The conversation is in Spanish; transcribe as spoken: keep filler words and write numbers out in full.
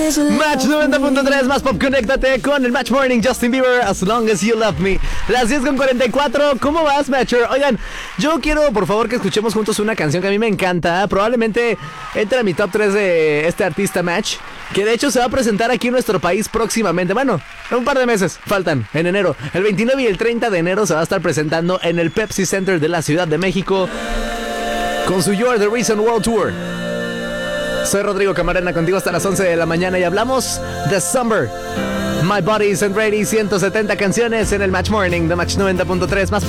Match noventa punto tres, más pop, conéctate con el Match Morning, Justin Bieber, As Long As You Love Me. Las diez con cuarenta y cuatro, ¿cómo vas, Matcher? Oigan, yo quiero, por favor, que escuchemos juntos una canción que a mí me encanta. Probablemente entre a mi top tres de este artista, Match, que de hecho se va a presentar aquí en nuestro país próximamente. Bueno, en un par de meses, faltan, en enero. El veintinueve y el treinta de enero se va a estar presentando en el Pepsi Center de la Ciudad de México con su You Are The Reason World Tour. Soy Rodrigo Camarena, contigo hasta las once de la mañana y hablamos de Summer. My Body Isn't Ready, ciento setenta canciones en el Match Morning de Match noventa punto tres. Más